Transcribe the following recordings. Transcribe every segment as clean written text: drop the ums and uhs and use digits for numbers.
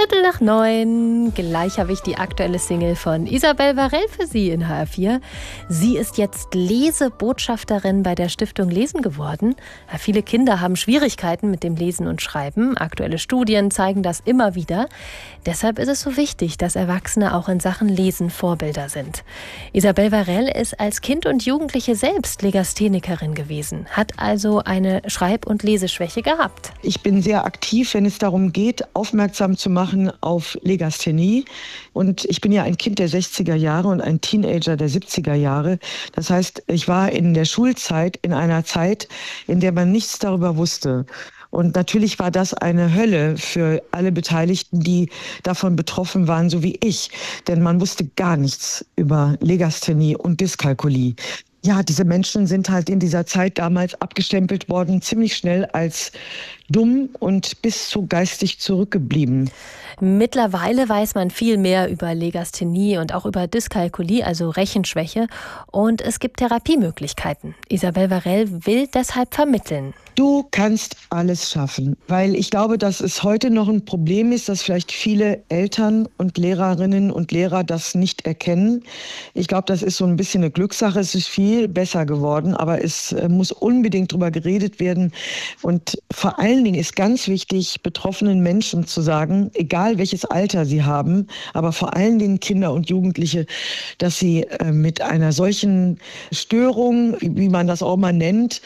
8:15. Gleich habe ich die aktuelle Single von Isabel Varell für Sie in HR4. Sie ist jetzt Lesebotschafterin bei der Stiftung Lesen geworden. Ja, viele Kinder haben Schwierigkeiten mit dem Lesen und Schreiben. Aktuelle Studien zeigen das immer wieder. Deshalb ist es so wichtig, dass Erwachsene auch in Sachen Lesen Vorbilder sind. Isabel Varell ist als Kind und Jugendliche selbst Legasthenikerin gewesen, hat also eine Schreib- und Leseschwäche gehabt. Ich bin sehr aktiv, wenn es darum geht, aufmerksam zu machen auf Legasthenie. Und ich bin ja ein Kind der 60er Jahre und ein Teenager der 70er Jahre. Das heißt, ich war in der Schulzeit in einer Zeit, in der man nichts darüber wusste. Und natürlich war das eine Hölle für alle Beteiligten, die davon betroffen waren, so wie ich. Denn man wusste gar nichts über Legasthenie und Dyskalkulie. Ja, diese Menschen sind halt in dieser Zeit damals abgestempelt worden, ziemlich schnell als dumm und bis zu geistig zurückgeblieben. Mittlerweile weiß man viel mehr über Legasthenie und auch über Dyskalkulie, also Rechenschwäche. Und es gibt Therapiemöglichkeiten. Isabel Varell will deshalb vermitteln. Du kannst alles schaffen, weil ich glaube, dass es heute noch ein Problem ist, dass vielleicht viele Eltern und Lehrerinnen und Lehrer das nicht erkennen. Ich glaube, das ist so ein bisschen eine Glückssache. Es ist viel besser geworden, aber es muss unbedingt drüber geredet werden. Und vor allen Dingen ist ganz wichtig, betroffenen Menschen zu sagen, egal welches Alter sie haben, aber vor allen Dingen Kinder und Jugendliche, dass sie mit einer solchen Störung, wie man das auch mal nennt,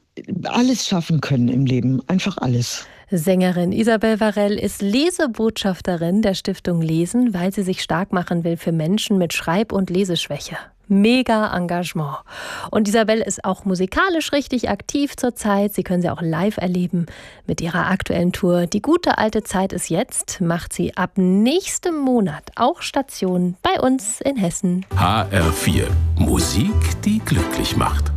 alles schaffen können im Leben, einfach alles. Sängerin Isabel Varell ist Lesebotschafterin der Stiftung Lesen, weil sie sich stark machen will für Menschen mit Schreib- und Leseschwäche. Mega Engagement. Und Isabel ist auch musikalisch richtig aktiv zurzeit. Sie können sie auch live erleben mit ihrer aktuellen Tour. Die gute alte Zeit ist jetzt, macht sie ab nächstem Monat auch Station bei uns in Hessen. HR4. Musik, die glücklich macht.